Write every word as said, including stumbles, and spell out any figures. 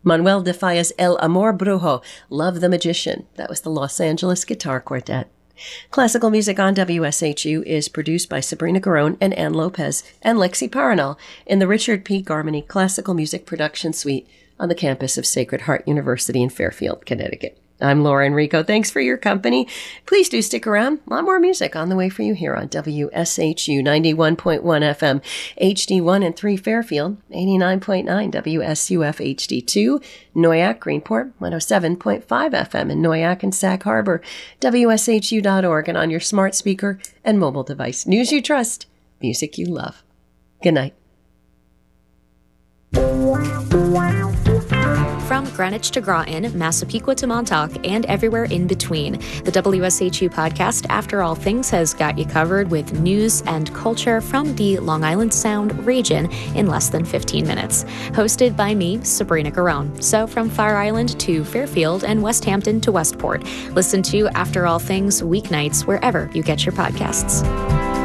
Manuel de Falla's El Amor Brujo, Love the Magician. That was the Los Angeles Guitar Quartet. Classical music on W S H U is produced by Sabrina Garone and Ann Lopez and Lexi Paranal in the Richard P. Garmany Classical Music Production Suite on the campus of Sacred Heart University in Fairfield, Connecticut. I'm Laura Enrico. Thanks for your company. Please do stick around. A lot more music on the way for you here on W S H U ninety-one point one F M, H D one and three Fairfield, eighty-nine point nine W S U F H D two, Noyak, Greenport, one oh seven point five F M in Noyak and Sag Harbor, W S H U dot org, and on your smart speaker and mobile device. News you trust, music you love. Good night. From Greenwich to Groton, Massapequa to Montauk, and everywhere in between, the W S H U podcast After All Things has got you covered with news and culture from the Long Island Sound region in less than fifteen minutes. Hosted by me, Sabrina Garone. So from Fire Island to Fairfield and West Hampton to Westport, listen to After All Things weeknights wherever you get your podcasts.